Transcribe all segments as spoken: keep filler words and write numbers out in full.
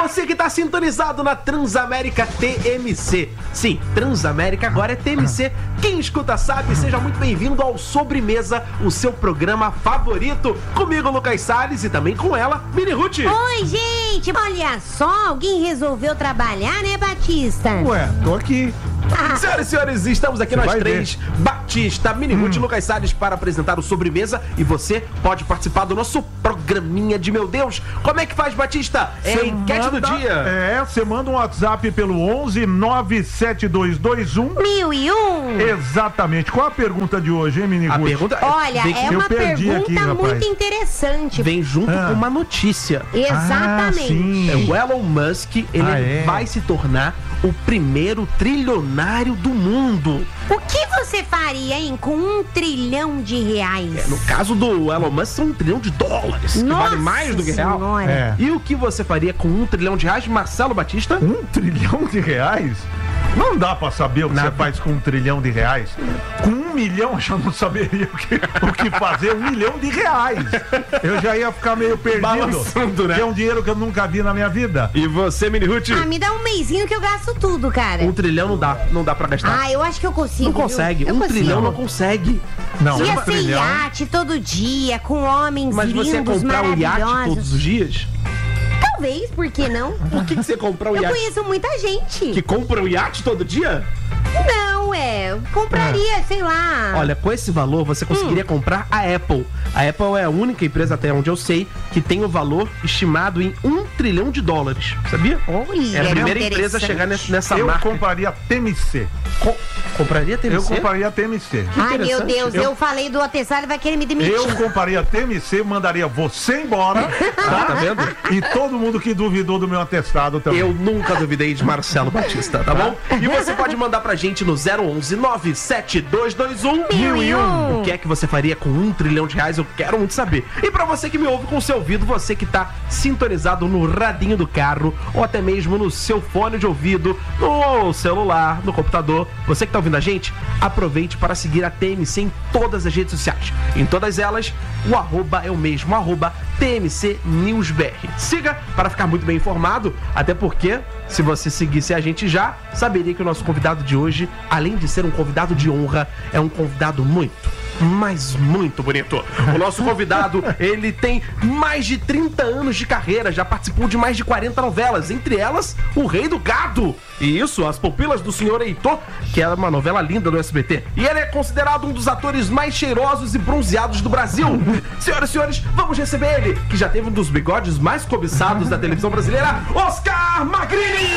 você que tá sintonizado na Transamérica T M C. Sim, Transamérica agora é T M C. Quem escuta sabe, seja muito bem-vindo ao Sobremesa, o seu programa favorito. Comigo, Lucas Salles, e também com ela, Mini Ruth. Oi, gente, olha só, alguém resolveu trabalhar, né, Batista? Ué, tô aqui. Ah. Senhoras e senhores, estamos aqui Você nós vai três, ver. Batista, Mini Ruth e hum. Lucas Salles, para apresentar o Sobremesa. E você pode participar do nosso programinha de meu Deus. Como é que faz, Batista? É a enquete manda, do dia. É, você manda um WhatsApp pelo onze nove sete dois dois um mil e um. Exatamente. Qual a pergunta de hoje, hein, Mini A Ruth? Olha, pergunta é uma pergunta aqui, muito interessante. vem junto ah. com uma notícia. Exatamente. Ah, sim. O Elon Musk, ele Ah, é? vai se tornar o primeiro trilionário do mundo. O que você faria, hein, com um trilhão de reais? É, no caso do Elon Musk, são um trilhão de dólares. Que Nossa vale mais do que real. Senhora. É. E o que você faria com um trilhão de reais, Marcelo Batista? Um trilhão de reais? Não dá pra saber o que Nada. você faz com um trilhão de reais. Com um milhão eu já não saberia o que, o que fazer. Um milhão de reais. Eu já ia ficar meio perdido. Balançando, né? Que é um dinheiro que eu nunca vi na minha vida. E você, Mini Ruth? Ah, me dá um mêsinho que eu gasto tudo, cara. Um trilhão não dá, não dá pra gastar. Ah, eu acho que eu consigo. não consegue, viu? um Eu consigo. trilhão não consegue. Não, Ia um ser trilhão. iate todo dia, com homens Mas você ia lindos, comprar o iate maravilhosos. todos os dias? Talvez, por que não? Por que, que você comprar o Eu iate? conheço muita gente. Que compra o iate todo dia? Não, é. eu Compraria, sei lá. Olha, com esse valor você conseguiria comprar a Apple. A Apple é a única empresa, até onde eu sei, que tem o valor estimado em um trilhão de dólares. Sabia? Olha, É a primeira interessante. empresa a chegar nessa, nessa Eu marca. compraria T M C. Co- compraria T M C? Eu compraria T M C. Ai, meu interessante. Deus, eu... Eu- falei do atestado, ele vai querer me demitir. Eu compraria T M C, mandaria você embora, Ah, tá vendo? e todo mundo que duvidou do meu atestado também. Eu nunca duvidei de Marcelo Batista, tá bom? E você pode mandar pra gente no zero onze nove sete dois dois um Mil e um. O que é que você faria com um trilhão de reais? Eu quero muito saber. E pra você que me ouve com o seu ouvido, você que tá sintonizado no radinho do carro, ou até mesmo no seu fone de ouvido, no celular, no computador, você que tá ouvindo a gente, aproveite para seguir a T M C em todas as redes sociais. Em todas elas, o arroba é o mesmo, arroba T M C News B R. Siga para ficar muito bem informado, até porque, se você seguisse a gente já, saberia que o nosso convidado de hoje, além de ser um convidado de honra, é um convidado muito, mas muito bonito. O nosso convidado, ele tem mais de trinta anos de carreira, já participou de mais de quarenta novelas, entre elas, O Rei do Gado. E isso, As Pupilas do Senhor Heitor, que é uma novela linda do S B T. E ele é considerado um dos atores mais cheirosos e bronzeados do Brasil. Senhoras e senhores, vamos receber ele, que já teve um dos bigodes mais cobiçados da televisão brasileira, Oscar Magrini!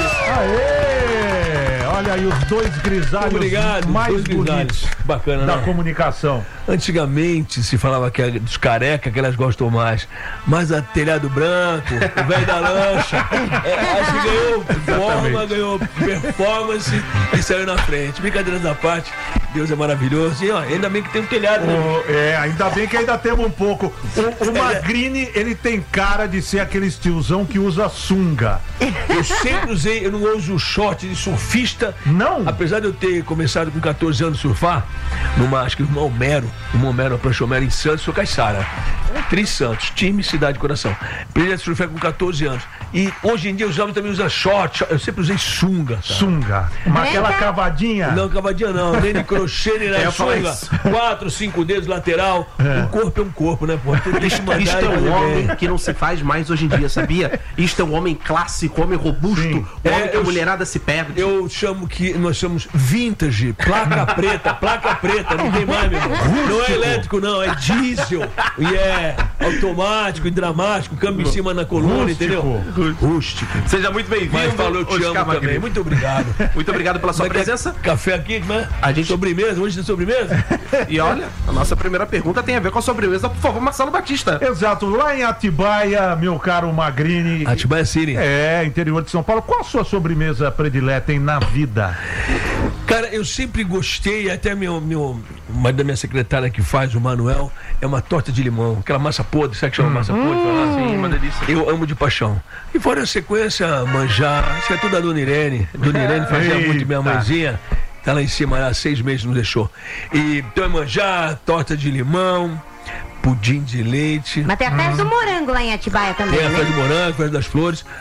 Aê! Olha aí os dois grisalhos Obrigado, mais dois bonitos grisalhos. Bacana, da né? comunicação. Antigamente se falava que é dos careca que elas gostam mais. Mas a telhado branco, o velho da lancha, é, acho que ganhou forma, ganhou performance e saiu na frente. Brincadeiras à parte, Deus é maravilhoso. E ó, ainda bem que tem um telhado. Né? O- é, ainda bem que ainda temos um pouco. O, o Magrini, ele tem cara de ser aquele tiozão que usa sunga. Eu sempre usei, eu não uso short de surfista. Não? Apesar de eu ter começado com catorze anos a surfar, numa, acho que no Homero, no Homero, prancha Homero em Santos, sou Caiçara. Tri Santos, time, cidade, coração. Aprendi a surfar com catorze anos. E hoje em dia os homens também usam short, eu sempre usei sunga. Sabe? Sunga. Mas aquela cavadinha. Não, cavadinha não, nem de crochê, nem É, na eu falei sunga. isso. Quatro, cinco dedos lateral. É. O corpo é um corpo, né, pô? Tem que mandar Isto é e um fazer homem bem. que não se faz mais hoje em dia, sabia? Isto é um homem clássico, homem robusto, Sim. um homem É, que a eu- mulherada se perde. Eu chamo que nós somos vintage, placa preta, placa preta, não tem mais, meu irmão. Não é elétrico, não, é diesel. E é automático e dramático, câmbio em cima na coluna, Rústico. entendeu? Rústico. Seja muito bem-vindo, Mas falou, eu te Oscar amo também. Magrini. Muito obrigado. Muito obrigado pela sua Mas quer presença. Café aqui, né? A gente- Sobremesa, hoje tem sobremesa? E olha, a nossa primeira pergunta tem a ver com a sobremesa. Por favor, Marcelo Batista. Exato, lá em Atibaia, meu caro Magrini. Atibaia City. É, interior de São Paulo. Qual a sua sobremesa predileta, hein, na vida? Cara, eu sempre gostei, até meu, meu, uma da minha secretária que faz, o Manuel, é uma torta de limão, aquela massa podre, sabe que chama massa podre? Fala assim, uma delícia. Eu amo de paixão. E fora a sequência, manjar, isso é tudo da Dona Irene. Dona Irene fazia Eita. muito, minha mãezinha, tá lá em cima, há seis meses não deixou. E então é manjar, torta de limão, pudim de leite, Mas tem a festa do morango lá em Atibaia também, tem a festa né? de morango, festa das flores.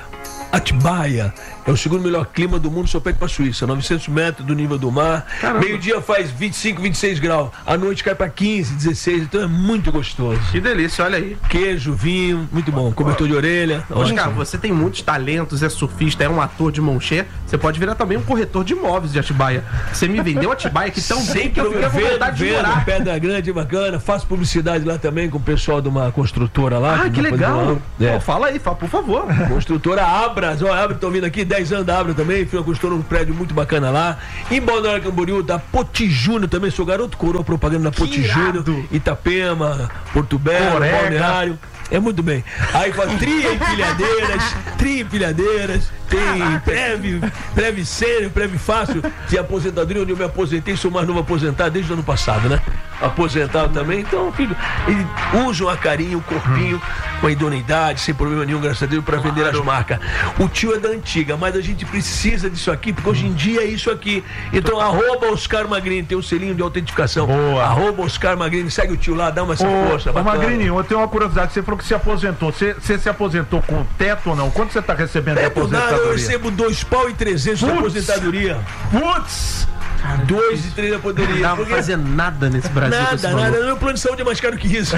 Atibaia é o segundo melhor clima do mundo, só perde pra Suíça, novecentos metros do nível do mar. Meio-dia faz vinte e cinco, vinte e seis graus, à noite cai pra quinze, dezesseis, então é muito gostoso. Que delícia, olha aí. Queijo, vinho, muito bom, cobertor de orelha. Oscar, você tem muitos talentos, é surfista, é um ator de mão cheia, você pode virar também um corretor de imóveis de Atibaia. Você me vendeu Atibaia aqui tão bem que eu fiquei com vontade de morar. Pedra Grande, bacana, faço publicidade lá também com o pessoal de uma construtora lá. Ah, que legal. É. Pô, fala aí, fala, por favor. Construtora Abras, ó, Abras, estão vindo aqui, dez anos da Abras também, fui uma construtora, um prédio muito bacana lá. Em Balneário Camboriú, da Poti Júnior também, sou garoto coroa propaganda da Poti Júnior, Itapema, Porto Belo, Balneário. É muito bem. Aí fala tria empilhadeiras, tria empilhadeiras, tem Preve, Preve Sênior, Preve Fácil, de aposentadoria, onde eu me aposentei, sou mais novo aposentado desde o ano passado, né? Aposentado também, então, filho, e usam a carinho, o corpinho, com a idoneidade, sem problema nenhum, graças a Deus, para vender as marcas. O tio é da antiga, mas a gente precisa disso aqui, porque hoje em dia é isso aqui. Então, arroba Oscar Magrini, tem um selinho de autentificação. Boa. Arroba Oscar Magrini, segue o tio lá, dá uma essa Ô, força. ô Magrini, eu tenho uma curiosidade, você falou que se aposentou, você, você se aposentou com teto ou não? Quanto você está recebendo de É por nada, aposentadoria? eu recebo dois pau e trezentos de aposentadoria. Putz! Dois e três de aposentadoria. Não dá pra fazer nada nesse Brasil. com esse Nada, valor. nada. Meu plano de saúde é mais caro que isso.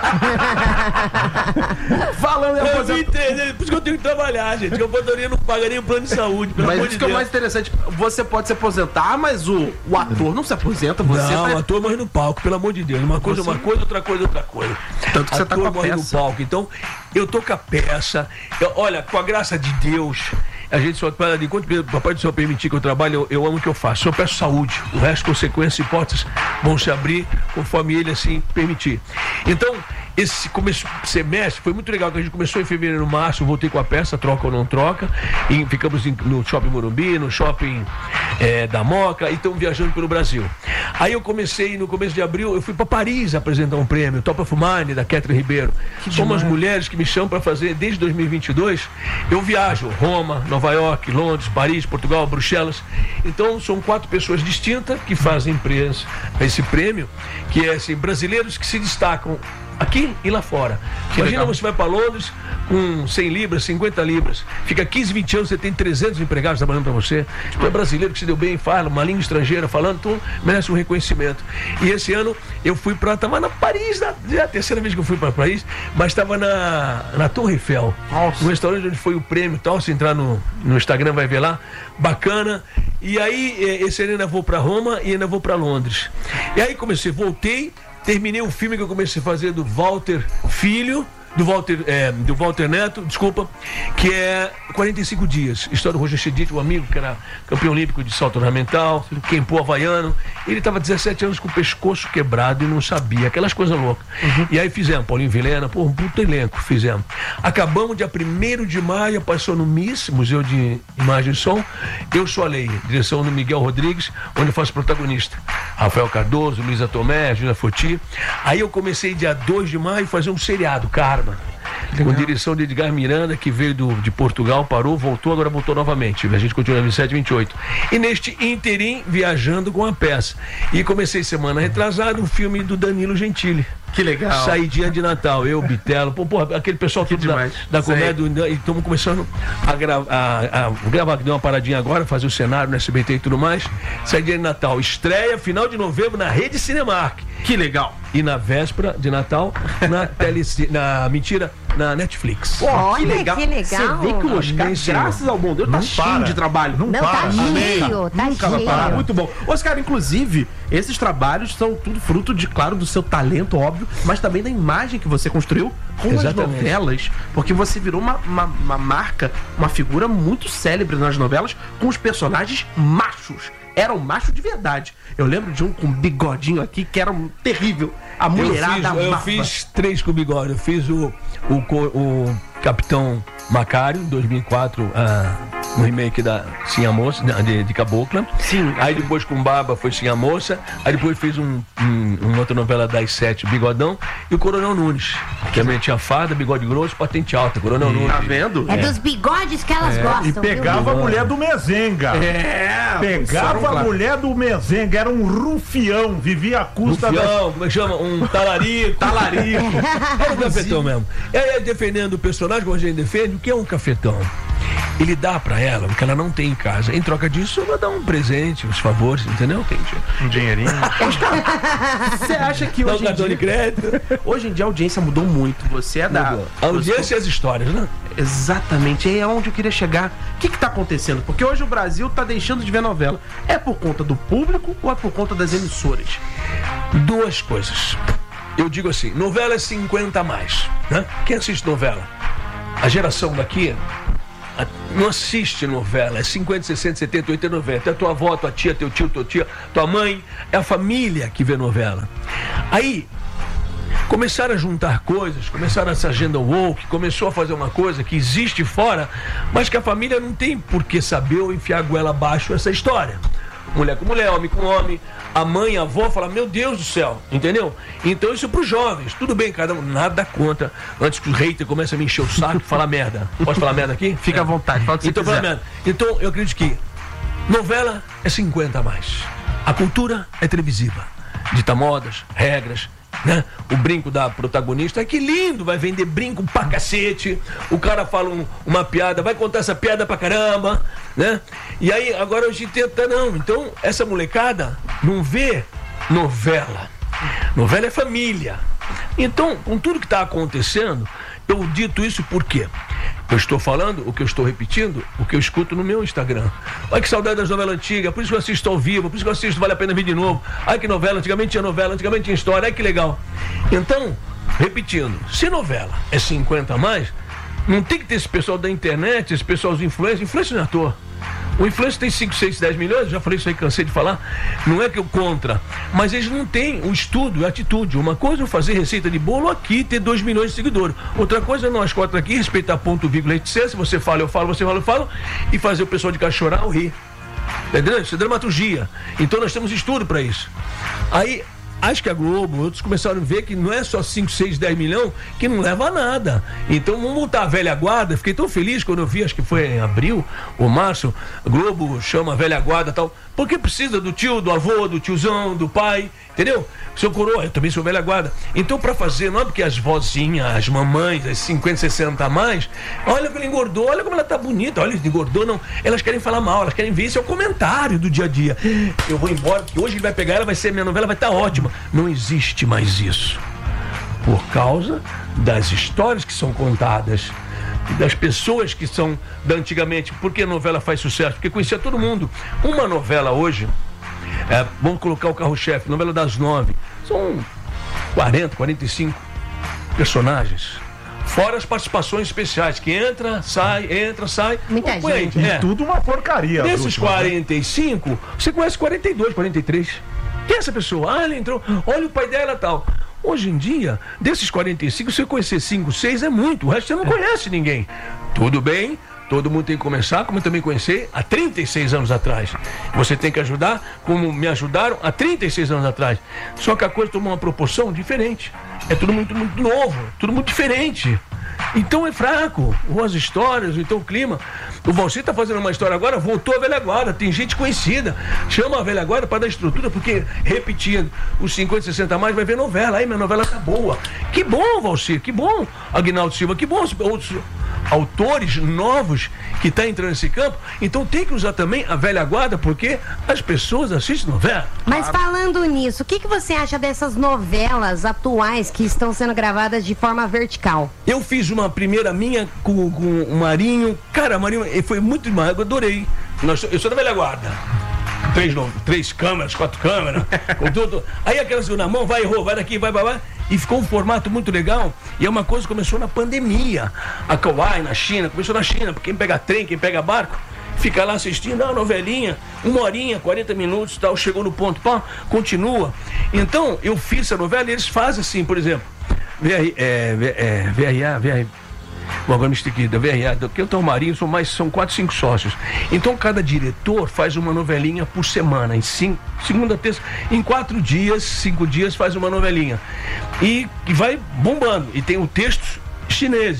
Falando em Eu aposentadoria. me entender, por isso que eu tenho que trabalhar, gente. Que a aposentadoria não paga nem o plano de saúde, pelo Mas amor isso de que é o Deus. mais interessante. Você pode se aposentar, mas o, o ator não se aposenta. Você Não, tá... o ator morre no palco, pelo amor de Deus. Uma coisa é uma coisa, outra coisa é outra coisa. Tanto que você tá Ator com a morre no peça. palco. Então, eu tô com a peça. Eu- olha, com a graça de Deus, a gente só pode, enquanto o Papai do Céu permitir que eu trabalhe, eu, eu amo o que eu faço. Eu peço saúde. O resto, consequências e hipóteses vão se abrir conforme ele assim permitir. Então, esse começo semestre foi muito legal, que a gente começou em fevereiro, março, voltei com a peça, troca ou não troca, e ficamos em- no Shopping Morumbi, no Shopping eh, da Moca, e estamos viajando pelo Brasil. Aí eu comecei, no começo de abril, eu fui para Paris apresentar um prêmio, Top of Mind, da Catherine Ribeiro. São umas mulheres que me chamam para fazer, desde dois mil e vinte e dois, eu viajo, Roma, Nova York, Londres, Paris, Portugal, Bruxelas. Então são quatro pessoas distintas que fazem empresa, esse prêmio, que é assim, brasileiros que se destacam aqui e lá fora. Imagina, legal. você vai para Londres com cem libras, cinquenta libras, fica quinze, vinte anos, você tem trezentos empregados trabalhando para você. Tu é brasileiro que se deu bem, fala uma língua estrangeira falando, tu merece um reconhecimento. E esse ano eu fui para, tava na Paris, na, é a terceira vez que eu fui para Paris, mas estava na, na Torre Eiffel, um restaurante onde foi o prêmio e tal. Se entrar no, no Instagram vai ver lá, bacana. E aí, eh, esse ano eu ainda vou para Roma e ainda vou para Londres. E aí comecei, voltei, terminei um filme que eu comecei a fazer do Walter Filho, do Walter, é, do Walter Neto, desculpa, que é quarenta e cinco dias. História do Roger Chedid, um amigo que era campeão olímpico de salto ornamental, quempô havaiano. Ele estava dezessete anos com o pescoço quebrado e não sabia, aquelas coisas loucas. Uhum. E aí fizemos, Paulinho Vilhena, pô, um puto elenco, fizemos. Acabamos dia primeiro de maio, passou no M I S, Museu de Imagem e Som. Eu Sou a Lei, direção do Miguel Rodrigues, onde eu faço protagonista. Rafael Cardoso, Luísa Tomé, Júlia Foti. Aí eu comecei dia dois de maio a fazer um seriado, Karma, com direção de Edgar Miranda, que veio do, de Portugal, parou, voltou, agora voltou novamente. A gente continua vinte e sete, vinte e oito. E neste interim, viajando com a peça. E comecei semana retrasada um filme do Danilo Gentili. Que legal. Saidinha de Natal, eu, Bitelo, pô, porra, aquele pessoal tudo da, da comédia, e estamos começando a, gra a, a gravar, que deu uma paradinha agora, fazer o cenário no S B T e tudo mais. Saidinha de Natal, estreia final de novembro na Rede Cinemark. Que legal. E na véspera de Natal, na tele, na mentira, na Netflix. Pô, Olha, que legal. que legal. Você vê que o Oscar, Amém, Senhor. graças ao bom Deus, tá Não cheio para. de trabalho. Não Não, para. tá cheio, tá Nunca vai cheio. parar. Muito bom. Oscar, inclusive, esses trabalhos são tudo fruto de, claro, do seu talento, óbvio, mas também da imagem que você construiu com as Exatamente. novelas, porque você virou uma, uma, uma marca, uma figura muito célebre nas novelas, com os personagens machos. Era um macho de verdade. Eu lembro de um com bigodinho aqui que era um terrível. A Eu mulherada fiz, eu amava. fiz três com bigode. Eu fiz o, o, co- o Capitão Macário, em dois mil e quatro, ah, no remake da Sim a Moça, de, de Cabocla. Sim. Aí depois com Barba foi Sim a Moça. Aí depois fiz um, um, uma outra novela das sete, Bigodão. E o Coronel Nunes, que também tinha fada, bigode grosso, patente alta. Coronel Nunes. Tá vendo? É dos bigodes que elas gostam. E pegava a viu? mulher do Mezenga. É, Pegava claro. a mulher do Mezenga, era um rufião, vivia à custa da... Rufião, como é que chama? Um talarico. Talarico. Era um cafetão mesmo. E aí, defendendo o personagem, como a gente defende, o que é um cafetão? ele dá pra ela o que ela não tem em casa. Em troca disso, ela dá um presente, uns favores, entendeu? Entendi. Um dinheirinho. Você acha que Dá um hoje em cartão de dia... crédito. Hoje em dia a audiência mudou muito. Você é da... A audiência e as histórias, né? Exatamente, aí é onde eu queria chegar. O que que tá acontecendo? Porque hoje o Brasil tá deixando de ver novela. É por conta do público ou é por conta das emissoras? Duas coisas. Eu digo assim, novela é cinquenta a mais, né? Quem assiste novela? A geração daqui a, não assiste novela, é cinquenta, sessenta, setenta, oitenta, noventa. É tua avó, tua tia, teu tio, tua tia, tua mãe, é a família que vê novela. Aí começaram a juntar coisas, começaram essa agenda woke, começou a fazer uma coisa que existe fora, mas que a família não tem por que saber ou enfiar a goela abaixo essa história. Mulher com mulher, homem com homem, a mãe, a avó fala, meu Deus do céu, entendeu? Então isso é pros jovens, tudo bem, cada um, nada contra, antes que o hater comece a me encher o saco e falar merda. Posso falar merda aqui? Fica à vontade, fala o que então, você quiser. merda. Então eu acredito que novela é cinquenta a mais, a cultura é televisiva, dita modas, regras, né? O brinco da protagonista, é que lindo, vai vender brinco pra cacete, o cara fala um, uma piada, vai contar essa piada pra caramba, né? E aí agora hoje tenta não, então essa molecada não vê novela, novela é família. Então com tudo que tá acontecendo, eu dito isso por quê? Eu estou falando, o que eu estou repetindo, o que eu escuto no meu Instagram. Olha que saudade das novelas antigas, por isso que eu assisto ao vivo, por isso que eu assisto Vale a Pena Ver de Novo. Ai que novela, antigamente tinha novela, antigamente tinha história, ai que legal. Então, repetindo, se novela é cinquenta a mais, não tem que ter esse pessoal da internet, esse pessoal dos influencers, influencer não é ator. O influencer tem cinco, seis, dez milhões, já falei isso aí, cansei de falar. Não é que eu contra, mas eles não têm o estudo e a atitude. Uma coisa é fazer receita de bolo aqui e ter dois milhões de seguidores. Outra coisa é nós quatro aqui, respeitar ponto, vírgula, etcétera. Se você fala, eu falo, você fala, eu falo, e fazer o pessoal de casa chorar ou rir. Entendeu? Isso é dramaturgia. Então nós temos estudo para isso. Aí, acho que a Globo, outros começaram a ver que não é só cinco, seis, dez milhões que não leva a nada. Então vamos voltar a velha guarda. Fiquei tão feliz quando eu vi, acho que foi em abril ou março, a Globo chama a velha guarda e tal. Porque precisa do tio, do avô, do tiozão, do pai, entendeu? Seu coroa, eu também sou velha guarda. Então pra fazer, não é porque as vozinhas, as mamães, as cinquenta, sessenta a mais, olha como ela engordou, olha como ela tá bonita, olha, engordou não. Elas querem falar mal, elas querem ver esse é o comentário do dia a dia. Eu vou embora, porque hoje ele vai pegar, ela vai ser, minha novela vai estar ótima. Não existe mais isso. Por causa das histórias que são contadas, das pessoas que são da antigamente. Por que a novela faz sucesso? Porque conhecia todo mundo. Uma novela hoje, é, vamos colocar o carro-chefe, novela das nove, são quarenta, quarenta e cinco personagens. Fora as participações especiais, que entra, sai, entra, sai. Muita Pô, gente. E é. tudo uma porcaria. Desses últimas, né? quarenta e cinco, você conhece quarenta e dois, quarenta e três. Quem é essa pessoa? Ah, ele entrou, olha o pai dela e tal. Hoje em dia, desses quarenta e cinco, você conhecer cinco, seis é muito. O resto você não conhece ninguém. Tudo bem, todo mundo tem que começar, como eu também conheci há trinta e seis anos atrás. Você tem que ajudar como me ajudaram há trinta e seis anos atrás. Só que a coisa tomou uma proporção diferente. É tudo muito, muito novo, tudo muito diferente. Então é fraco, ou as histórias, ou então o clima. O Valci está fazendo uma história agora, voltou a velha guarda, tem gente conhecida. Chama a velha guarda para dar estrutura, porque, repetindo, os cinquenta, sessenta a mais vai ver novela. Aí minha novela tá boa. Que bom, Valci, que bom, Aguinaldo Silva, que bom outros autores novos que estão tá entrando nesse campo. Então tem que usar também a velha guarda, porque as pessoas assistem novela. Mas falando nisso, o que, que você acha dessas novelas atuais que estão sendo gravadas de forma vertical? Eu fiz uma primeira minha com, com o Marinho. Cara, Marinho, foi muito demais, eu adorei. Nós, eu sou da velha guarda. Três, três câmeras, quatro câmeras, com tudo. Aí aquela segunda mão, vai, errou, vai daqui, vai, vai, vai. E ficou um formato muito legal. E é uma coisa que começou na pandemia. A Kauai, na China, começou na China. Quem pega trem, quem pega barco, fica lá assistindo a novelinha, uma horinha, quarenta minutos, tal, chegou no ponto, pá, continua. Então, eu fiz essa novela e eles fazem assim, por exemplo, V R, é, é, V R A, V R A. Bom, agora me estiquei, da V R A, que eu tô Marinho, são mais, são quatro, cinco sócios. Então cada diretor faz uma novelinha por semana, em cinco, segunda, terça, em quatro dias, cinco dias faz uma novelinha. E, e vai bombando. E tem o texto chineses,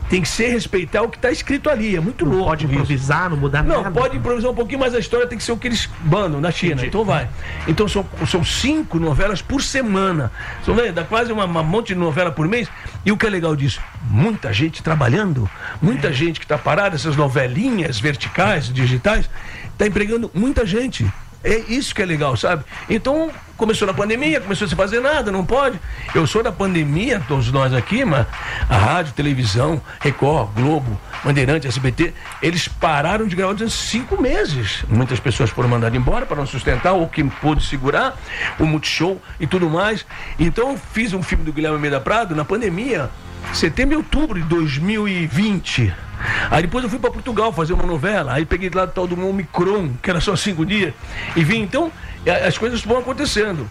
tem que ser respeitar o que está escrito ali. É muito louco. Pode improvisar, isso. não mudar não, nada. Não, pode improvisar um pouquinho, mas a história tem que ser o que eles mandam na China. Entendi. Então vai. Então são, são cinco novelas por semana. Você vê, dá quase uma, uma monte de novela por mês. E o que é legal disso? Muita gente trabalhando, muita é. gente que está parada, essas novelinhas verticais, digitais, está empregando muita gente. É isso que é legal, sabe? Então, começou na pandemia, começou a se fazer nada, não pode. Eu sou da pandemia, todos nós aqui, mas a rádio, televisão, Record, Globo, Bandeirante, S B T, eles pararam de gravar durante cinco meses. Muitas pessoas foram mandadas embora para não sustentar, ou quem pôde segurar, o Multishow e tudo mais. Então, eu fiz um filme do Guilherme Almeida Prado na pandemia, setembro e outubro de dois mil e vinte. Aí depois eu fui para Portugal fazer uma novela. Aí peguei lá do tal do Omicron, que era só cinco dias, e vim. Então, as coisas vão acontecendo.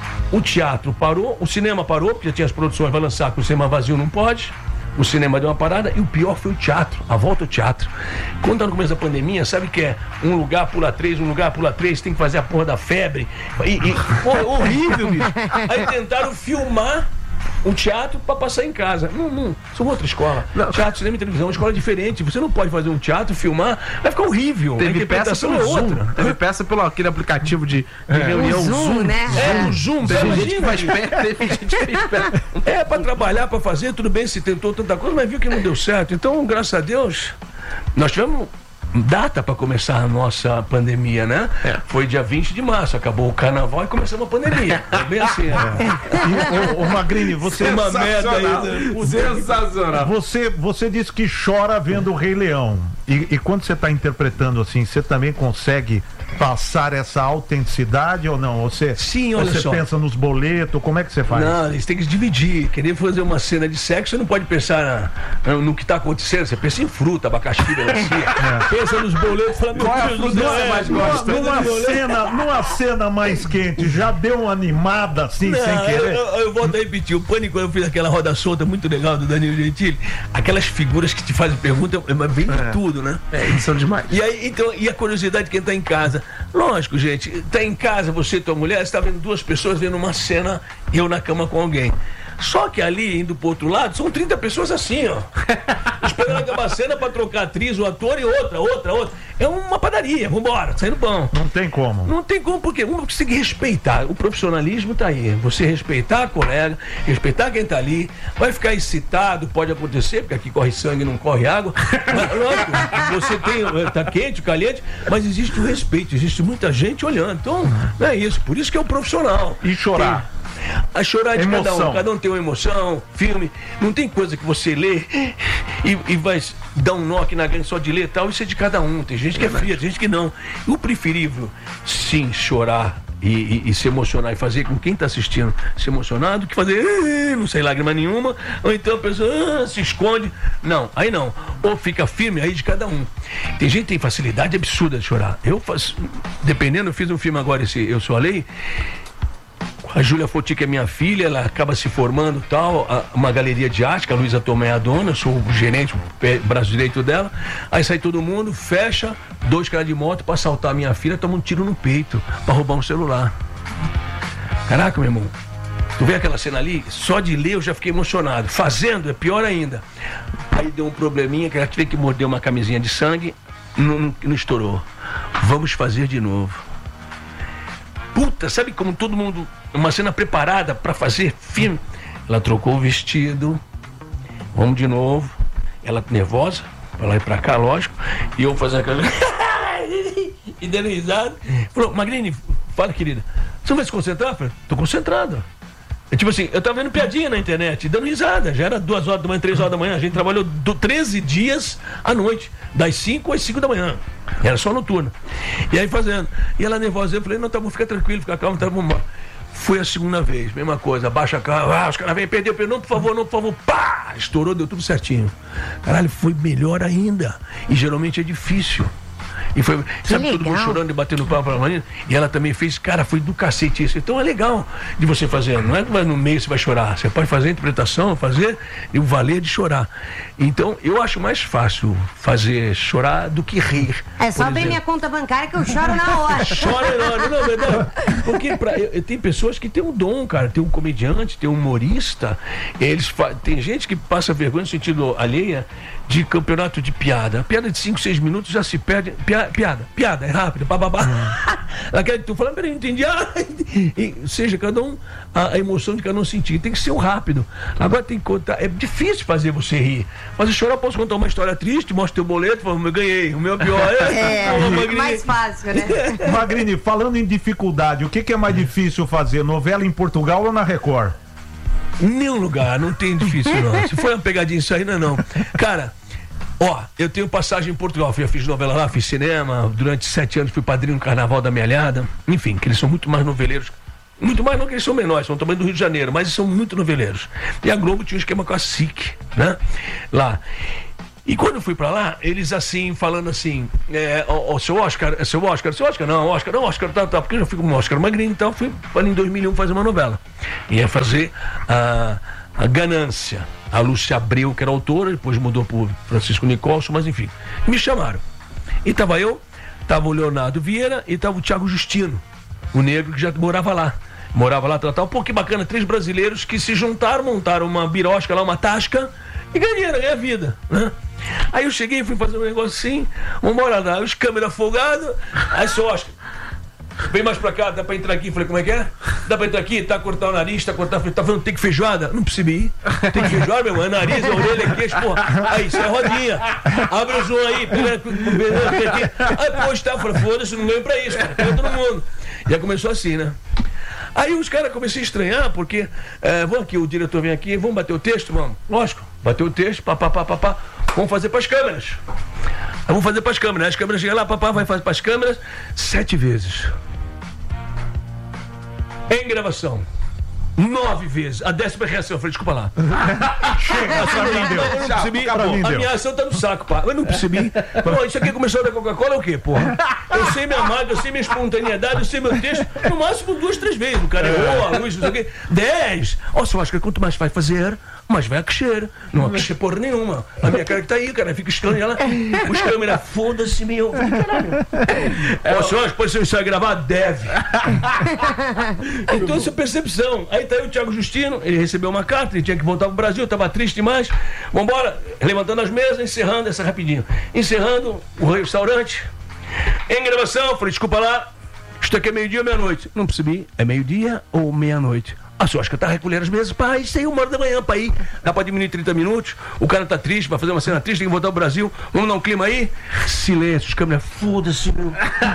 O teatro parou, o cinema parou, porque já tinha as produções, vai lançar, com o cinema vazio não pode. O cinema deu uma parada, e o pior foi o teatro, a volta ao teatro. Quando tá no começo da pandemia, sabe que é um lugar pula três, um lugar pula três, tem que fazer a porra da febre. E, e porra, horrível, bicho. Aí tentaram filmar um teatro para passar em casa. Não, não, são outra escola. Não. Teatro, cinema e televisão é uma escola diferente. Você não pode fazer um teatro, filmar, vai ficar horrível. Teve a interpretação peça é outra. Zoom. Teve peça pelo aquele aplicativo de, de é. reunião. O Zoom, Zoom, né? É, o Zoom. Teve imagina, gente que faz perto, teve gente que fez perto. É, para trabalhar, para fazer, tudo bem, se tentou tanta coisa, mas viu que não deu certo. Então, graças a Deus, nós tivemos data para começar a nossa pandemia, né? É. Foi dia vinte de março, acabou o carnaval e começamos a pandemia. É bem assim, né? É. E, ô, ô Magrini, você... Uma merda aí. Sensacional. Você, você disse que chora vendo o Rei Leão. E, e quando você está interpretando assim, você também consegue passar essa autenticidade ou não? Você, Sim, olha você só. pensa nos boletos, como é que você faz? Não, eles têm que dividir. Querer fazer uma cena de sexo, você não pode pensar na, no que está acontecendo. Você pensa em fruta, abacaxi, melancia. É. Pensa nos boletos, fala, meu Deus do céu, é, mais gosta. Numa, numa cena, numa cena mais quente, já deu uma animada assim, não, sem querer? Eu, eu, eu volto a repetir, o Pânico, eu fiz aquela roda solta muito legal do Danilo Gentili, aquelas figuras que te fazem pergunta, vem de é. tudo, né? É, eles são demais. E aí, então, e a curiosidade de quem tá em casa? Lógico, gente, tá em casa, você e tua mulher, você tá vendo duas pessoas vendo uma cena, eu na cama com alguém. Só que ali, indo pro outro lado, são trinta pessoas assim, ó. Esperando acabar a cena pra trocar atriz, o ator e outra, outra, outra. É uma padaria, vambora, saindo pão. Não tem como. Não tem como, porque vamos conseguir respeitar. O profissionalismo tá aí. Você respeitar a colega, respeitar quem tá ali, vai ficar excitado, pode acontecer, porque aqui corre sangue, não corre água. Mas, lógico, você tem, tá quente, caliente, mas existe o respeito, existe muita gente olhando. Então, não é isso. Por isso que é o profissional. E chorar. Tem, a chorar de emoção. cada um, cada um tem uma emoção, filme, não tem coisa que você lê e, e vai dar um nó aqui na grande só de ler e tal, isso é de cada um, tem gente que é fria, tem gente que não. O preferível, sim, chorar e, e, e se emocionar e fazer com quem está assistindo se emocionar do que fazer, não sei, lágrima nenhuma, ou então a pessoa ah, se esconde, não, aí não, ou fica firme, aí de cada um. Tem gente que tem facilidade absurda de chorar. Eu faço, dependendo, eu fiz um filme agora, esse Eu Sou a Lei. A Júlia Foti, que é minha filha, ela acaba se formando tal, a, uma galeria de arte, que a Luísa Tomé é a dona, eu sou o gerente, o pé, braço direito dela. Aí sai todo mundo, fecha, dois caras de moto pra assaltar a minha filha, toma um tiro no peito, pra roubar um celular. Caraca, meu irmão, tu vê aquela cena ali? Só de ler eu já fiquei emocionado. Fazendo é pior ainda. Aí deu um probleminha, que ela teve que morder uma camisinha de sangue, não, não, não estourou. Vamos fazer de novo. Puta, sabe como todo mundo, uma cena preparada pra fazer filme. Ela trocou o vestido, vamos de novo, ela nervosa, pra lá e pra cá, lógico, e eu fazendo aquela e dando risada. Falou, Magrini, fala, querida, você não vai se concentrar? Eu falei, tô concentrado. É tipo assim, eu tava vendo piadinha na internet, dando risada, já era duas horas da manhã, três horas da manhã, a gente trabalhou do treze dias à noite, das cinco às cinco da manhã, era só noturno. E aí fazendo, e ela nervosa, eu falei, não, tá bom, fica tranquilo, fica calmo, tá bom. Foi a segunda vez, mesma coisa, abaixa a cara, ah, os caras vêm, perdeu, perdeu, não, por favor, não, por favor, pá, estourou, deu tudo certinho. Caralho, foi melhor ainda, e geralmente é difícil. E foi, sabe, legal. todo mundo chorando e batendo palma pra Marina. E ela também fez, cara, foi do cacete isso. Então é legal de você fazer. Não é que vai no meio você vai chorar. Você pode fazer a interpretação, fazer e o valer de chorar. Então, eu acho mais fácil fazer chorar do que rir. É só por abrir exemplo. minha conta bancária que eu choro na hora. Chora, não, não, é verdade. Porque pra, eu, eu, tem pessoas que têm um dom, cara. Tem um comediante, tem um humorista. Eles fa... Tem gente que passa vergonha no sentido alheia de campeonato de piada. A piada de cinco, seis minutos já se perde. Pia, piada, piada, é rápida, bababá. Aquela que tu fala, peraí, não entendi. Ah, e, seja, cada um, a, a emoção de cada um sentir. Tem que ser o rápido. Agora tem que contar. É difícil fazer você rir. Mas eu chorar, eu posso contar uma história triste, mostro teu boleto, falo, eu ganhei. O meu pior é. É, mais fácil, né? Magrini, falando em dificuldade, o que, que é mais difícil fazer? Novela em Portugal ou na Record? Nenhum lugar, não tem difícil não. Se foi uma pegadinha isso aí, não é não. Cara, ó, eu tenho passagem em Portugal, eu fiz novela lá, fiz cinema, durante sete anos fui padrinho no Carnaval da Mealhada. Enfim, que eles são muito mais noveleiros. Muito mais não que eles são menores, são também do Rio de Janeiro, mas eles são muito noveleiros. E a Globo tinha um esquema com a S I C, né? Lá. E quando eu fui pra lá, eles assim, falando assim, é, ó, ó, seu Oscar, seu Oscar, seu Oscar, não, Oscar, não, Oscar, tá, tá, porque eu já fui com o Oscar Magrini, então fui para em dois mil e um fazer uma novela. Ia fazer a, a Ganância. A Lúcia Abreu, que era autora, depois mudou por Francisco Nicolson, mas enfim, me chamaram. E tava eu, tava o Leonardo Vieira e tava o Thiago Justino, o negro que já morava lá. Morava lá, tal, tal. Pô, que bacana, três brasileiros que se juntaram, montaram uma birosca lá, uma tasca, e ganharam, ganharam a vida, né? Aí eu cheguei e fui fazer um negócio assim, vambora lá, os câmeras folgados, aí seu Oscar, vem mais pra cá, dá pra entrar aqui, falei, como é que é? Dá pra entrar aqui, tá cortar o nariz, tá cortar, tá falando, tem que feijoada? Não percebi, tem que feijoada, meu irmão, é nariz, é orelha, é queixo, porra, aí, isso é rodinha, abre o zoom aí, pega, pega aqui, aí, pô, tá, falei, foda-se, não ganho pra isso, cara, pega todo mundo. Já começou assim, né? Aí os caras comecei a estranhar, porque é, vamos aqui, o diretor vem aqui, vamos bater o texto, vamos. Lógico, bater o texto, papapá, papá, vamos fazer pras câmeras. Aí vamos fazer pras câmeras. As câmeras chegam lá, papá vai fazer pras câmeras sete vezes. Em gravação. Nove vezes. A décima reação. Eu falei, desculpa lá. Chega, pra mim deu. Eu não percebi. Pra mim A deu. minha ação tá no saco, pá. Eu não percebi. Pô, isso aqui começou da Coca-Cola é o quê, porra? Eu sei minha marca, eu sei minha espontaneidade, eu sei meu texto. No máximo duas, três vezes. O cara errou, a luz, não sei o quê. Dez. Ó, só acho que quanto mais vai fazer, mais vai crescer. Não vai crescer porra nenhuma. A minha cara que tá aí, cara, fica estranho. Ela, os câmeras, foda-se, meu. Caralho. Ó, senhor, depois se eu sair gravar, deve. Então, essa é percepção. Aí tá aí o Thiago Justino, ele recebeu uma carta, ele tinha que voltar pro Brasil, tava triste demais. Vambora, levantando as mesas, encerrando essa rapidinho. Encerrando o restaurante. Em gravação, falei, desculpa lá, isto aqui é meio-dia ou meia-noite? Não percebi, é meio-dia ou meia-noite? A sua Oscar tá recolhendo as mesas, pá, isso aí uma hora da manhã pra ir. Dá pra diminuir trinta minutos, o cara tá triste, vai fazer uma cena triste, tem que voltar ao Brasil, vamos dar um clima aí? Silêncio, os câmeras, foda-se, meu.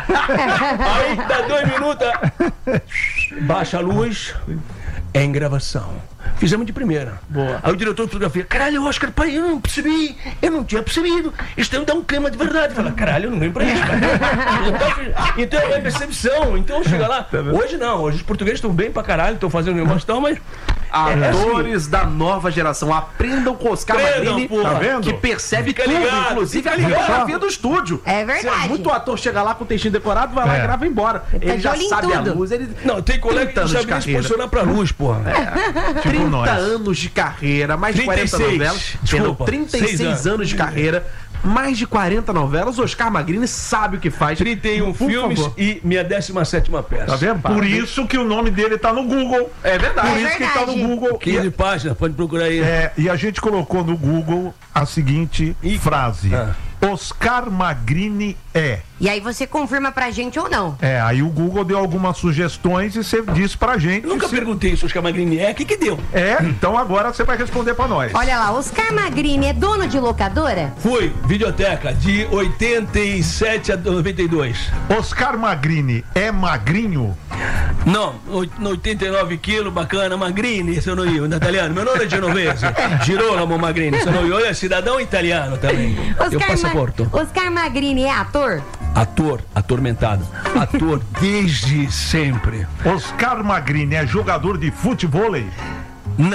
Aí dá dois minutos, baixa a luz, é em gravação. Fizemos de primeira. Boa. Aí o diretor de fotografia, caralho, Oscar, pai, eu não percebi, eu não tinha percebido. Isto dá um clima de verdade. Fala, caralho, eu não ganho pra isso, cara. Então é percepção. Então chega lá. Hoje não, hoje os portugueses estão bem pra caralho, estão fazendo negócio e tal, mas. Atores assim, da nova geração, aprendam com Oscar Magrini, tá vendo? que percebe Fica tudo, ligado, inclusive a fica ligado. fotografia do estúdio. É verdade. Se muito ator chega lá com o textinho decorado, vai lá É. e grava e embora. Ele tá Ele de já olho em sabe a tudo. luz, ele... Não, tem colega que trinta não anos sabe de nem se carreira. posicionar pra luz, porra. Tipo trinta nós. anos de carreira, mais de quarenta trinta e seis. novelas. Desculpa, Perdão, trinta e seis seis anos de carreira, mais de quarenta novelas. Oscar Magrini sabe o que faz. trinta e um Por filmes favor. e minha décima sétima peça. Tá vendo? Por isso que o nome dele tá no Google. É verdade. Por isso que ele tá no verdade. Google. quinze páginas, pode procurar aí. É, e a gente colocou no Google a seguinte E- frase: Ah. Oscar Magrini é. E aí você confirma pra gente ou não. É, aí o Google deu algumas sugestões e você disse pra gente. Eu nunca se- perguntei se o Oscar Magrini é, o que que deu? É, então agora você vai responder pra nós. Olha lá, Oscar Magrini é dono de locadora? Fui, videoteca, de oitenta e sete a noventa e dois. Oscar Magrini é magrinho? Não, oit- oitenta e nove quilos, bacana, Magrini, sono io, italiano. Meu nome é genovese, Girolamo Magrini, sono io, é cidadão italiano também. Eu Ma- passaporto. Oscar Magrini é ator? Ator, atormentado. Ator desde sempre. Oscar Magrini é jogador de futebol? Não.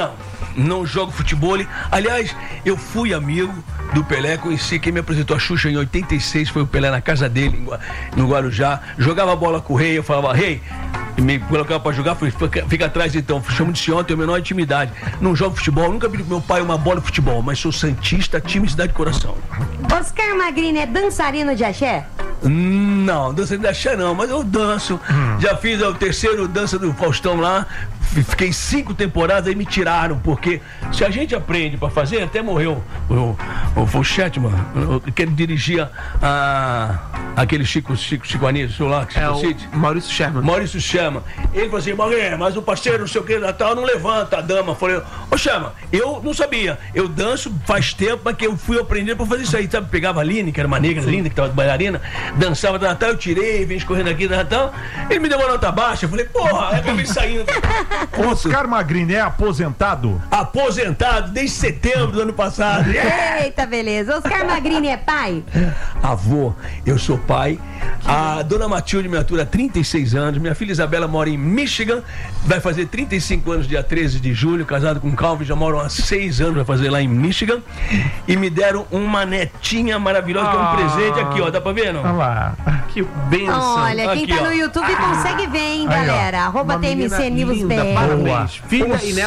não jogo futebol. Aliás, eu fui amigo do Pelé, conheci quem me apresentou a Xuxa em oitenta e seis, foi o Pelé na casa dele, em Gua- no Guarujá. Jogava bola com o Rei, eu falava, Rei, e me colocava pra jogar, falei, fica, fica atrás então, chamo de senhor, tenho a menor intimidade. Não jogo futebol, nunca pedi pro meu pai uma bola de futebol, mas sou santista, time Cidade de Coração. Oscar Magrini é dançarino de axé? Não, dança de axé não, mas eu danço. Hum. Já fiz o terceiro dança do Faustão lá, f- fiquei cinco temporadas e me tiraram, porque se a gente aprende pra fazer, até morreu o, o, o Chetman, que ele dirigia a, aquele Chico, Chico, Chico Anísio lá, que É o City. Maurício Sherman. Maurício Chama. Ele falou assim, Magrinho, mas o parceiro não sei o que, Natal não levanta a dama. Eu falei, ô Chama, eu não sabia. Eu danço faz tempo, mas que eu fui aprender pra fazer isso aí. Sabe, pegava a Aline, que era uma negra linda, que tava de bailarina, dançava da Natal, eu tirei, vim escorrendo aqui da Natal. Ele me deu uma nota baixa. Eu falei, porra, aí acabei saindo. Oscar Magrini é aposentado? Aposentado desde setembro do ano passado. Eita, beleza. Oscar Magrini é pai? Avô, eu sou pai. A dona Matilde me atura há trinta e seis anos. Minha filha Isabela mora em Michigan. Vai fazer trinta e cinco anos dia treze de julho. Casado com o Calvin, já moram há seis anos. Vai fazer lá em Michigan. E me deram uma netinha maravilhosa, que é um Ah. presente aqui, ó. Dá pra ver, não? Olha lá. Que benção. Olha, quem Aqui, tá ó. no YouTube consegue ver, hein, Aí, ó. galera? Arroba Uma menina T M C News linda, B R. parabéns. Filha Os- e neta